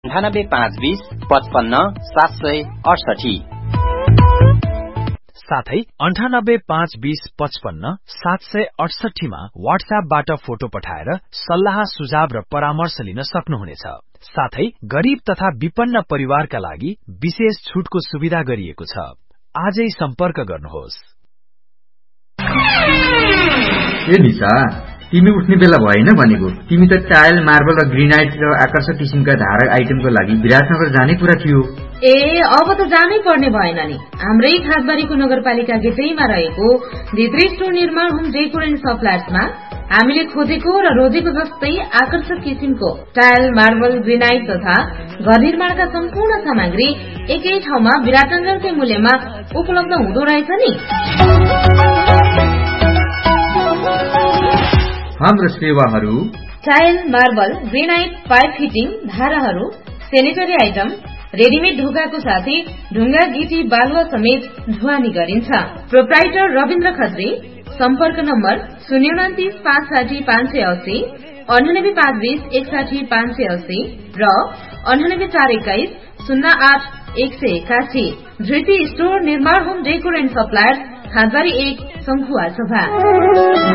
98 520 55 768 साथै 98 520 55 768 मा व्हाट्सएपबाट फोटो पठाएर सल्लाह सुझाव र परामर्श लिन सक्नुहुनेछ। साथै गरीब तथा विपन्न परिवारका लागि विशेष छुटको सुविधा गरिएको छ। आजै सम्पर्क गर्नुहोस्। ए निशा, तिमी उठ्ने बेला भएन भनेको। तिमी त टाइल, मार्बल र ग्रेनाइट र आकर्षक किसिमका धारक आइटमको लागि विराटनगर जाने कुरा थियो। ए अब त जानै पर्ने भएन नि। हाम्रै खासबारीको नगरपालिका गेटैमा रहेको भित्री स्टोर निर्माण होम डेकोर एन्ड सप्लायर्समा हामीले खोजेको र रोजेको जस्तै आकर्षक किसिमको टाइल, मार्बल, ग्रेनाइट तथा घर निर्माणका सम्पूर्ण सामग्री एकै ठाउँमा विराटनगरकै मूल्यमा उपलब्ध हुँदो रहेछ नि। हाम्रो सेवाहरू tile, marble, granite, pipe fitting, धाराहरू, सेनेटरी आइटम, रेडिमेड ढोकाको साथै ढुङ्गा, गिटी, बालुवा समेत ढुवानी गरिन्छ। प्रोप्राइटर रविन्द्र खत्री। सम्पर्क नम्बर 029 560 580, 98 520 61 580 र 98 421 08 181। धृति स्टोर निर्माण होम डेकोर एन्ड सप्लायर्स, खासबारी 1, संखुवा सभा।